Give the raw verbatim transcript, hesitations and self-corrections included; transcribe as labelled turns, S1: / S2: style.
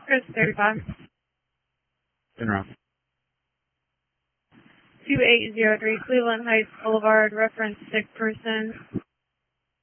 S1: Chris thirty-five.
S2: Turn around.
S1: two eight zero three Cleveland Heights Boulevard, reference sick person.